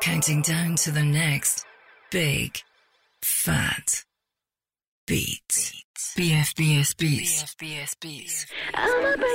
counting down to the next big, fat beat. BFBS Beats. I'ma break